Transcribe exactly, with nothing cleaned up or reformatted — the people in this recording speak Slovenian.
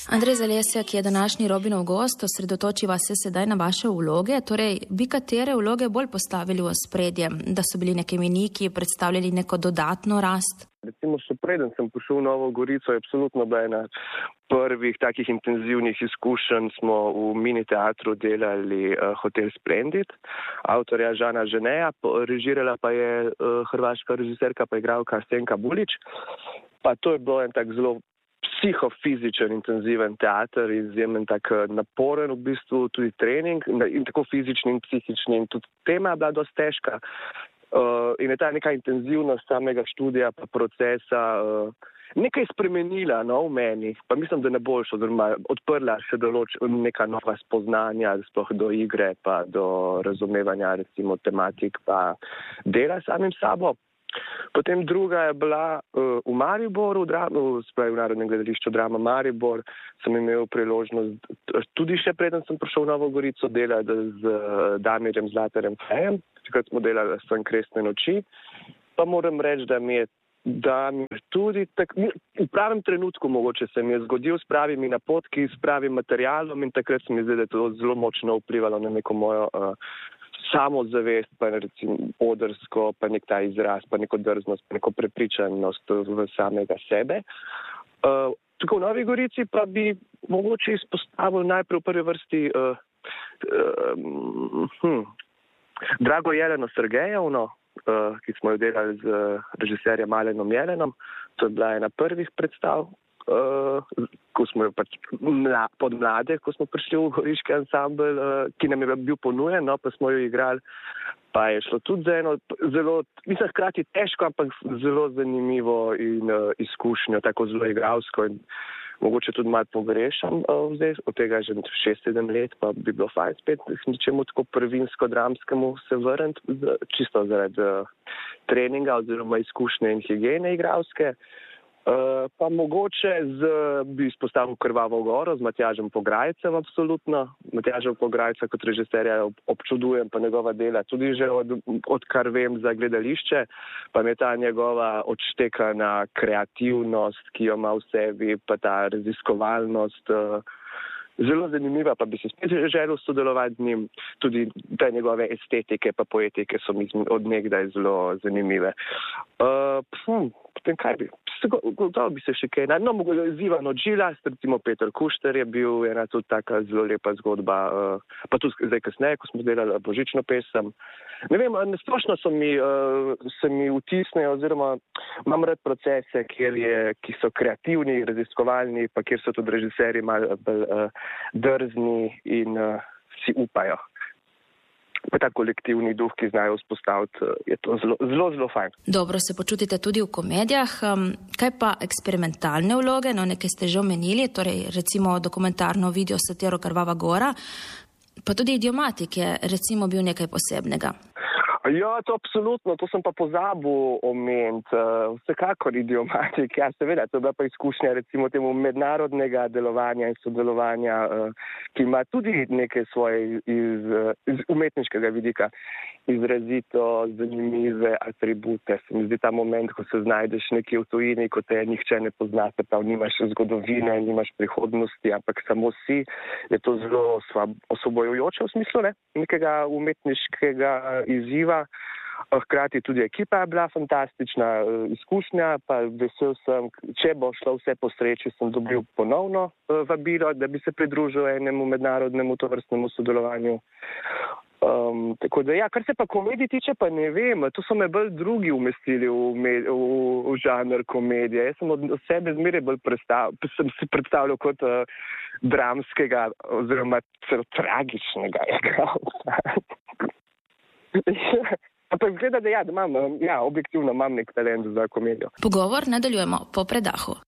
Andrej Zalesjak je današnji Robinov gost, osredotočiva se sedaj na vaše vloge. Torej, bi katere vloge bolj postavili v ospredje, da so bili neki meniki, predstavljali neko dodatno rast? Recimo, še preden sem prišel v Novo Gorico, je absolutno bila ena prvih takih intenzivnih izkušenj. Smo v mini teatru delali uh, Hotel Splendid, avtorja Žana Ženeja, režirala pa je uh, hrvaška režiserka pa igralka Stenka Bulić. Pa to je bilo en tak zelo psihofizičen, intenziven teater, izjemen tak naporen v bistvu tudi trening, in tako fizični in psihični. In tudi tema je bila dosti težka. Uh, in je ta neka intenzivnost samega študija pa procesa uh, nekaj spremenila no, v meni. Pa mislim, da ne boljš, oziroma odprla še določ neka nova spoznanja, sploh do igre pa do razumevanja recimo tematik pa dela samim sabo. Potem druga je bila uh, v Mariboru, v, Dra- v, spravi, v Narodnem gledališču Drama Maribor. Sem imel priložnost, tudi še preden sem prišel v Novo Gorico, delati z uh, Damirjem Zlatarjem Fejem. Takrat smo delali San Krestne noči. Pa moram reči, da mi je, da mi je tudi tak, v pravem trenutku mogoče se mi je zgodil s pravimi napotki, s pravim materialom in takrat se mi zdi, da je to zelo močno vplivalo na neko mojo uh, samozavest, pa recimo odrsko, pa nek ta izraz, pa neko drznost, pa neko prepričanost v samega sebe. Uh, tukaj v Novi Gorici pa bi mogoče izpostavil najprej v prvi vrsti uh, uh, hm, Drago Jeleno Sergejevno, uh, ki smo jo delali z režiserjem Alenom Jelenom. To je bila ena prvih predstav, uh, ko smo jo pač mla, pod mlade, ko smo prišli v goriški ansambl, uh, ki nam je bil ponujen, no, pa smo jo igrali. Pa je šlo tudi za eno zelo, mislim, hkrati težko, ampak zelo zanimivo in uh, izkušnjo, tako zelo igralsko in mogoče tudi malo pogrešam uh, zdaj, od tega že šest sedem let, pa bi bilo fajn spet s ničemu tako prvinsko-dramskemu se vrniti, čisto zaradi uh, treninga oziroma izkušnje in higiene igralske. Uh, pa mogoče z, bi izpostavil Krvavo goro z Matjažem Pograjcem, absolutno. Matjažem Pograjca kot režiserja občudujem, pa njegova dela tudi že od, od kar vem za gledališče, pa mi je ta njegova odštekana kreativnost, ki jo ima v sebi, pa ta raziskovalnost uh, zelo zanimiva, pa bi se spet želel sodelovati z njim. Tudi te njegove estetike pa poetike so mi od nekdaj zelo zanimive. Uh, pf, potem kaj bi? Gotovo bi se še kaj. No, mogoče Ivan Odžila, recimo Peter Kušter je bil ena tudi taka zelo lepa zgodba, uh, pa tudi zdaj kasneje, ko smo delali božično pesem. Ne vem, splošno so mi, uh, se mi vtisnejo, oziroma imam rad procese, kjer je, ki so kreativni, raziskovalni, pa kjer so tudi režiserji malo uh, drzni in uh, si upajo. Pa ta kolektivni duh, ki znajo vzpostaviti, je to zelo, zelo, zelo fajn. Dobro se počutite tudi v komedijah. Kaj pa eksperimentalne vloge? No, nekaj ste že omenili, torej recimo dokumentarno video satiro Krvava gora, pa tudi Idiomatik je recimo bil nekaj posebnega. Ja, to absolutno, to sem pa pozabil omeniti. Uh, vsekakor Idiomatik, ja, seveda, to je bila pa izkušnja recimo temu mednarodnega delovanja in sodelovanja, uh, ki ima tudi nekaj svoje iz, uh, iz umetniškega vidika izrazito zanimive atribute. Se mi zdi ta moment, ko se znajdeš nekje v tujini, ko te nihče ne pozna, prav nimaš zgodovine, nimaš prihodnosti, ampak samo si, je to zelo osvobojujoče v smislu, ne, nekega umetniškega izziva. Hkrati tudi ekipa je bila fantastična izkušnja, pa vesel sem, če bo šlo vse po sreči, sem dobil ponovno vabilo, da bi se pridružil enemu mednarodnemu tovrstnemu sodelovanju. Um, tako da ja, kar se pa komedij tiče, pa ne vem, to so me bolj drugi umestili v, med, v, v žanr komedije. Jaz sem od sebe zmeraj bolj predstav, sem si predstavljal kot uh, dramskega oziroma celo tragičnega igralca. Ampak gleda, da ja, da imam, ja, objektivno imam nek talent za komedijo. Pogovor nadaljujemo po predahu.